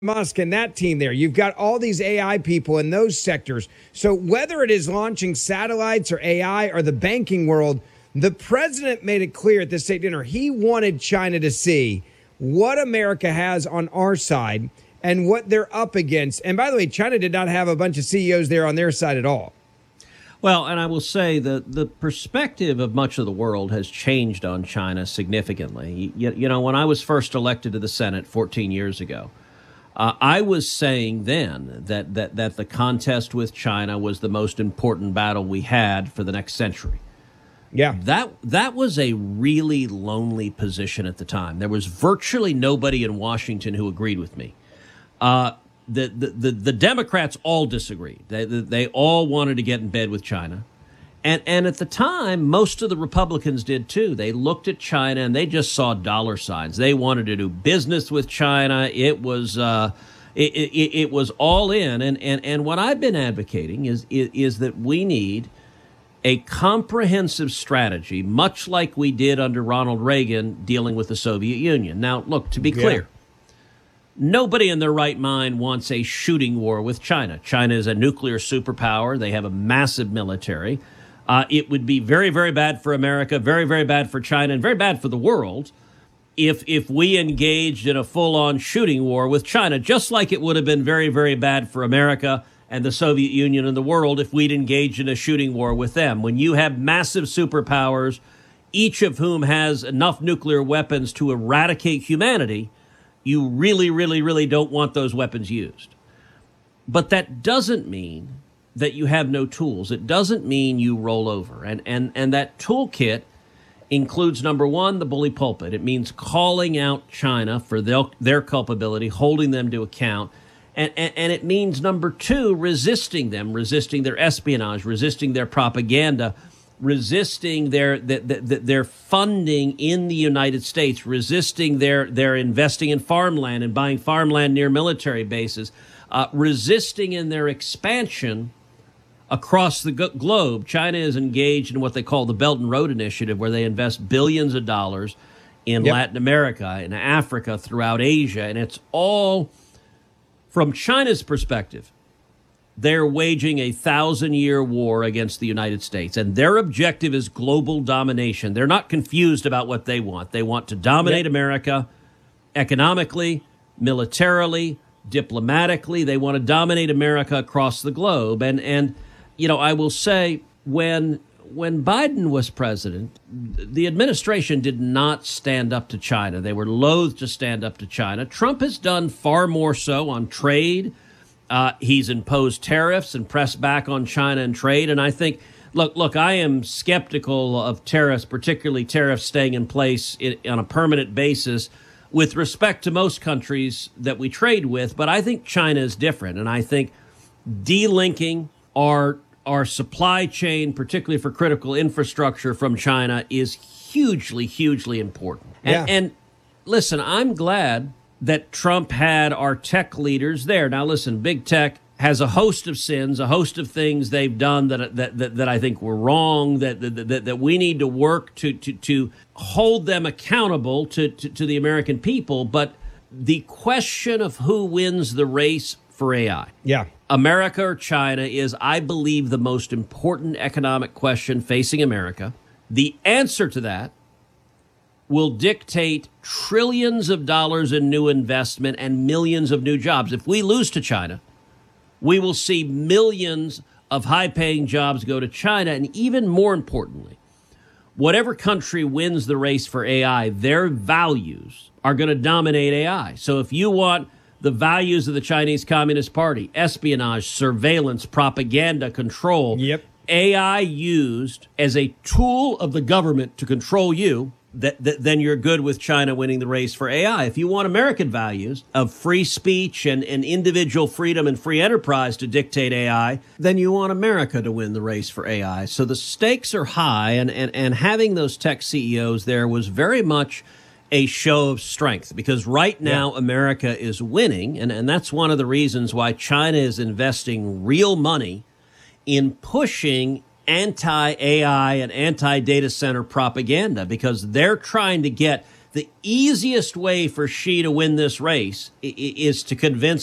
Musk and that team there. You've got all these AI people in those sectors. So whether it is launching satellites or AI or the banking world, the president made it clear at the state dinner he wanted China to see what America has on our side and what they're up against. And by the way, China did not have a bunch of CEOs there on their side at all. Well, and I will say that the perspective of much of the world has changed on China significantly. You know, when I was first elected to the Senate 14 years ago, I was saying then that the contest with China was the most important battle we had for the next century. Yeah, that was a really lonely position at the time. There was virtually nobody in Washington who agreed with me. The Democrats all disagreed. They all wanted to get in bed with China. And at the time, most of the Republicans did too. They looked at China and they just saw dollar signs. They wanted to do business with China. It was it was all in. And what I've been advocating is that we need a comprehensive strategy, much like we did under Ronald Reagan dealing with the Soviet Union. Now, look, to be clear, nobody in their right mind wants a shooting war with China. China is a nuclear superpower. They have a massive military. It would be very, very bad for America, very, very bad for China, and very bad for the world if we engaged in a full-on shooting war with China, just like it would have been very, very bad for America and the Soviet Union and the world if we'd engaged in a shooting war with them. When you have massive superpowers, each of whom has enough nuclear weapons to eradicate humanity, you really, really, really don't want those weapons used. But that doesn't mean that you have no tools. It doesn't mean you roll over. And that toolkit includes, number one, the bully pulpit. It means calling out China for their culpability, holding them to account. And it means, number two, resisting them, resisting their espionage, resisting their propaganda, resisting their funding in the United States, resisting their investing in farmland and buying farmland near military bases, resisting in their expansion across the globe. China is engaged in what they call the Belt and Road Initiative, where they invest billions of dollars in Latin America, in Africa, throughout Asia. And it's all, from China's perspective, they're waging a 1,000-year war against the United States. And their objective is global domination. They're not confused about what they want. They want to dominate America economically, militarily, diplomatically. They want to dominate America across the globe. And you know, I will say, when Biden was president, the administration did not stand up to China. They were loath to stand up to China. Trump has done far more so on trade. He's imposed tariffs and pressed back on China and trade. And I think, look, I am skeptical of tariffs, particularly tariffs staying in place on a permanent basis with respect to most countries that we trade with. But I think China is different. And I think delinking our supply chain, particularly for critical infrastructure from China, is hugely, hugely important. And listen, I'm glad that Trump had our tech leaders there. Now, listen, big tech has a host of sins, a host of things they've done that I think were wrong, that we need to work to hold them accountable to the American people. But the question of who wins the race for AI, America or China, is, I believe, the most important economic question facing America. The answer to that will dictate trillions of dollars in new investment and millions of new jobs. If we lose to China, we will see millions of high-paying jobs go to China. And even more importantly, whatever country wins the race for AI, their values are going to dominate AI. So if you want the values of the Chinese Communist Party, espionage, surveillance, propaganda, control, AI used as a tool of the government to control you, then you're good with China winning the race for AI. If you want American values of free speech and individual freedom and free enterprise to dictate AI, then you want America to win the race for AI. So the stakes are high, and having those tech CEOs there was very much a show of strength, because right now America is winning, and that's one of the reasons why China is investing real money in pushing anti-AI and anti-data center propaganda, because they're trying to get the easiest way for Xi to win this race is to convince